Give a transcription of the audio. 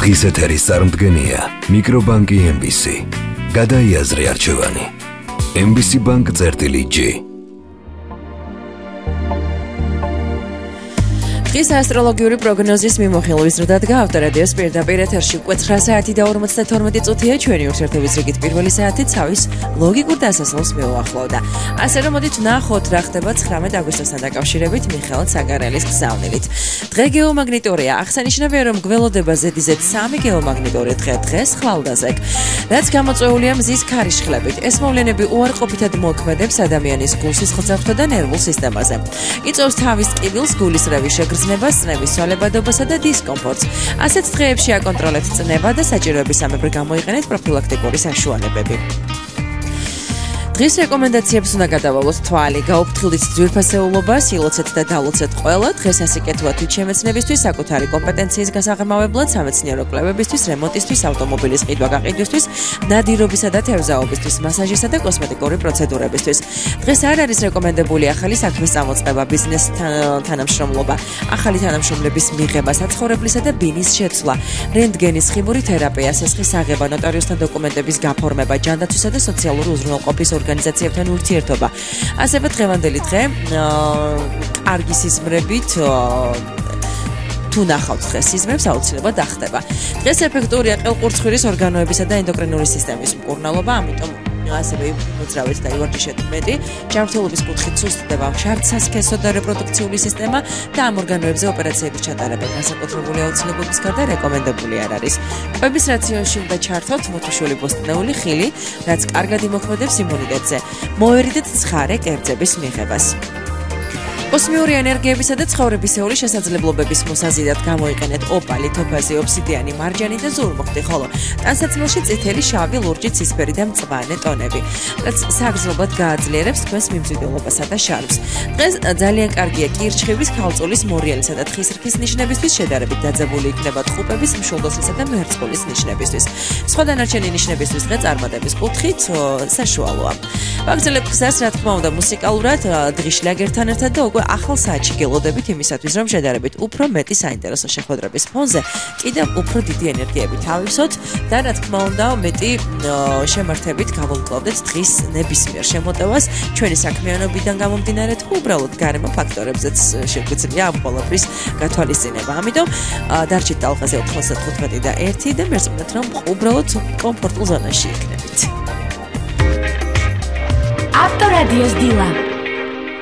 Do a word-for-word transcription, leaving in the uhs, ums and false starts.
დღის ეთერის წარმდგენია მიკრობანკი ემ ბი სი. გადაიაზრე არჩევანი. ემ ბი სი Bank წერტილი G. დღის ასტროლოგიური პროგნოზის მიმოხილვის დრო დადგა ავტორადიოს პირდაპირ ეთერში უკვე ცხრა საათი და ორმოცდათორმეტი წუთია ჩვენი ურთიერთობის რიგით პირველი საათი ცავის ლოგიკურ დასასრულს მიუახლოვდა. ასე რომ მოდით ვნახოთ რა ხდება ცხრამეტ აგვისტოსთან დაკავშირებით მიხეილ საგარელის გზავნილით. დღე გეომაგნიტორია. აღსანიშნავია რომ გველოდება ზედიზედ სამი გეომაგნიტორი დღე დღეს ხვალდაზე. რაც გამოწვეულია მზის ქარიშხლებით. ეს მოვლენები უარყოფითად მოქმედებს ადამიანის გულსისხლძარღვთა და ნერვულ სისტემაზე. იწვევს თავის ტკივილს, გულის რევის შეგრძნებას, წნევის სვალებადობასა და დისკომფორტს. ასეთ დღეებში აკონტროლეთ წნევა და საჭიროებისამებრ გამოიყენეთ პროფილაქტიკური საშუალებები. დღის რეკომენდაციებს უნდა გადავალოთ თვალი, გაუფრთხილდით ძვირფასეულობა, სილოცეთ და დალოცეთ ყველა. დღეს ასიკეთოთ თვით შემეცნებისთვის, საკუთარი კომპეტენციის გასაღრმავებლად, სამეცნიერო კვლევებისთვის, რემონტისთვის, ავტომობილის ყიდვა-გაყიდვისთვის, ნადირობისა და თევზაობისთვის, მასაჟისა და კოსმეტიკური პროცედურებისთვის. დღეს არ არის რეკომენდებული ახალი საქმის წამოწყება, ბიზნეს თანამშრომლობა, ახალი თანამშრომლების მიღება, საცხოვრებლისა და ბინის შეცვლა, რენტგენის ხიბური თერაპია, სესხის აღება, ნოტარიუსთან დოკუმენტების გაფორმება, ჯანდაცვისა და სოციალური უზრუნველყოფის ორგანიზაციებთან ურთიერთობა. ასევე დღევანდელი დღე კარგი სიზმრებით თუ ნახავთ დღეს სიზმრებს აუცილებლად ახდება. დღეს ეფექტურია ყელყურცხვირის ორგანოებისა და ენდოკრინული სისტემის მკურნალობა, ამიტომ ასევე მოძრავეთ და ივარჯიშეთ მეტი. ჯანმრთელობის კუთხით სუსტდება შარდსასქესო და რეპროდუქციული სისტემა და ამ ორგანოებზე ოპერაციების ჩატარება განსაკუთრებული აუცილებლობის გარდა რეკომენდებული არ არის. კვების რაციონში უნდა ჩართოთ მოთუშული ბოსტნეული ხილი, რაც კარგად იმოქმედებს იმუნიტეტზე. მოერიდეთ ცხარე კერძების მიღებას. კოსმიური ენერგიებისა და ცხოვრებისეული შესაძლებლობების მოსაზიდად გამოიყენეთ ოპალი, თოფაზი, ობსიდიანი, მარჯანი და ზურმუხტი, ხოლო ტანსაცმელში წითელი, შავი, ლურჯი, ცისფერი და მწვანე ტონები, რაც საგრძნობლად გააძლიერებს თქვენს მიმზიდველობასა და შარმს. დღეს ძალიან კარგია კირჩხიბის, ქალწულის, მორიელისა და თხის რქის ნიშნებისთვის, შედარებით დაძაბული იქნება ტყუპების, მშულდოსისა და მერწყულის ნიშნებისთვის. სხვა დანარჩენი ნიშნებისთვის დღე წარმატების კუთხით საშუალოა. ვაგრძელებთ გზას, რა თქმა უნდა, მუსიკალურად, დღის შლაგერთან ერთად და უკვე ახალ საათში გელოდებით იმისათვის, რომ შედარებით უფრო მეტი საინტერესო შეხვედრების ფონზე კიდევ უფრო დიდი ენერგიები თავისოთ და რა თქმა უნდა მეტი შემართებით გავუმკლავდეთ დღის ნებისმიერ შემოტევას ჩვენი საქმიანობიდან გამომდინარე თუ უბრალოდ გარემო ფაქტორებზეც შეგვიძლია ამ ყველაფრის გათვალისწინება. ამიტომ დარჩით ტალღაზე ოთხმოცდათხუთმეტი და ერთი და მერწმუნეთ რომ უბრალოდ კომფორტულ ზონაში იქნებით. ავტორადიოს დილა.